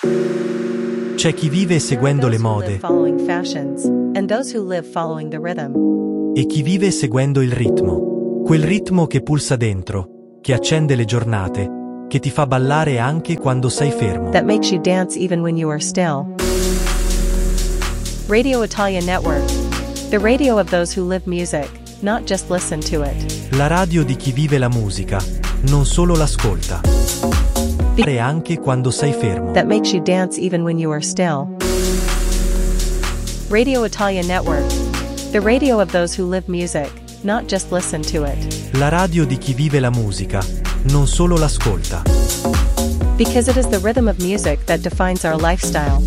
C'è chi vive seguendo le mode e chi vive seguendo il ritmo. Quel ritmo che pulsa dentro, che accende le giornate, che ti fa ballare anche quando sei fermo. That makes you dance even when you are still. Radio Italia Network. The radio of those who live music, not just listen to it. La radio di chi vive la musica, non solo l'ascolta. E anche quando sei fermo. That makes you dance even when you are still. Radio Italia Network. The radio of those who live music, not just listen to it. La radio di chi vive la musica, non solo l'ascolta. Because it is the rhythm of music that defines our lifestyle.